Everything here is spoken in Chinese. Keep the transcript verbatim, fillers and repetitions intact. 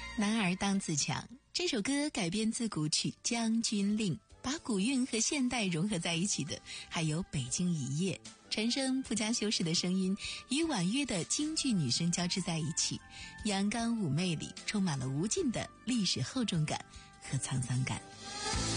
男儿当自强这首歌改编自古曲《将军令》，把古韵和现代融合在一起的还有《北京一夜》，陈升不加修饰的声音与婉约的京剧女声交织在一起，阳刚妩媚里充满了无尽的历史厚重感和沧桑感。